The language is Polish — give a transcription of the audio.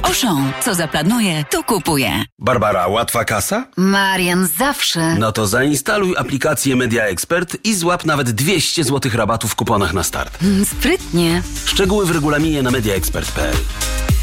Auchan. Co zaplanuje, to kupuje. Barbara, łatwa kasa? Marian, zawsze. No to zainstaluj aplikację Media Expert i złap nawet 200 zł rabatu w kuponach na start. Sprytnie. Szczegóły w regulaminie na mediaexpert.pl.